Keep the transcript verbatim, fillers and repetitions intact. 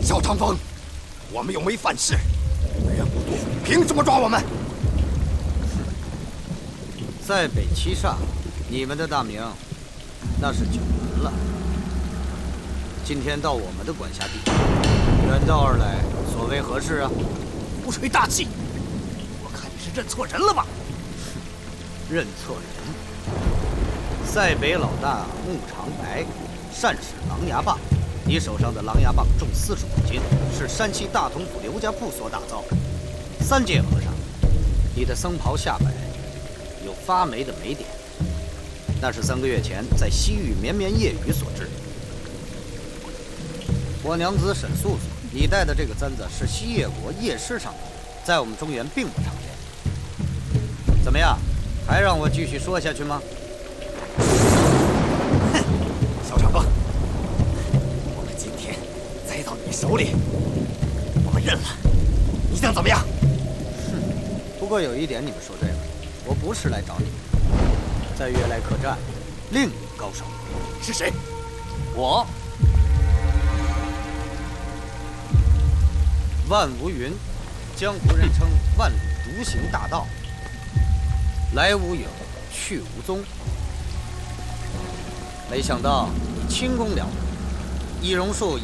萧长风，我们又没犯事，人不多，凭什么抓我们？ 在北七煞，你们的大名那是久闻了。今天到我们的管辖地，远道而来，所为何事啊？ 胡吹大气！我看你是认错人了吧？ 认错人。塞北老大穆长白善使狼牙棒，你手上的狼牙棒重四十五斤，是山西大同府刘家铺所打造。三界和尚，你的僧袍下摆有发霉的霉点，那是三个月前在西域绵绵夜雨所致。我娘子沈素素，你戴的这个簪子是西叶国夜师上的，在我们中原并不常见。怎么样，还让我继续说下去吗？ 哼，萧长风，我们今天栽到你手里，我们认了，你想怎么样？ 哼，不过有一点你们说对了，我不是来找你们，在悦来客栈另有高手。 是谁？ 我。万无云，江湖人称万里独行大盗，来无影，去无踪。没想到你轻功了得，易容术